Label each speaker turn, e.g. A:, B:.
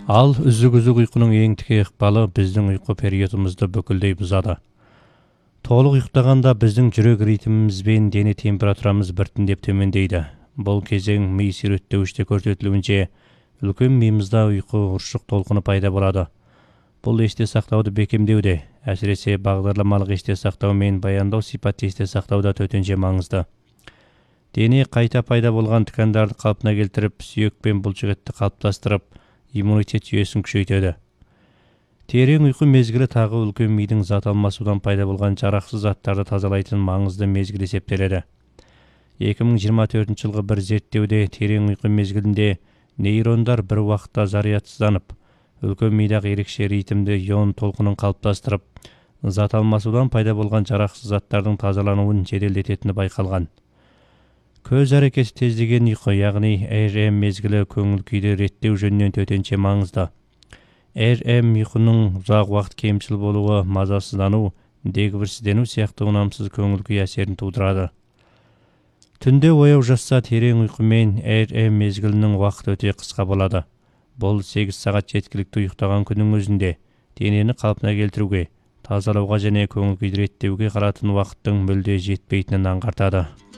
A: Ал үзүк-үзүк уйкунун эң тike ыкпалы биздин уйку периодумузду бүкүлдөй бузады. Толук уйктаганда биздин жүрөк ритмибиз бен дене температурамыз биртиндеп төмөндөйдү. Бул кезең ми сүрөттөгүчтө көрсөтүлгөнчө үлкөн миымызда уйку урушук толкуну пайда болот. Бул эсте сактооду бекемдөөдө, әсиресе багдарламалык эсте сактоо менен баяндоо сипаттуу эсте сактоодо төтөнчө маңызды. Дене кайта пайда болгон ткандарды калпына келтирип, сүйөк пен булчугетти калыпташтырып, иммунитет жүйөсүн күчөйтөдү. Терең уйку мезгили тагы үлкөн мидин зат алмасуудан пайда болгон жараксыз заттарды тазалайтын маңызды мезгил эсептелет. 2024-жылкы бир зерттөөдө терең уйку мезгилинде нейрондар бир убакытта зарядсызданып, үлкөн мидагы эрекше ритмди ион толкунун калыпташтырып, зат алмасуудан пайда болгон жараксыз заттардын тазалануун жеделдететини байкалган. Көз аракети тездеген уйку, ягни REM мезгили көңүл күйдү реттөө жөнүнөн төтөнчө маңызды. REM уйкунун узак убакыт кемчил болуу, мазасыздануу, дегбирсизденүү сыяктуу унамсыз көңүл күй әсерин туудурат. Түндө ояу жатса терең уйку менен REM мезгилинин убакыты өтө кыска болот. Бул 8 саат жеткиликтүү уйктаган күнүн өзүндө денени калпына келтирүүгө, тазалоого жана көңүл күйдү реттөөгө каратын убакыттын мүлдө жетпейтинин аңгартат.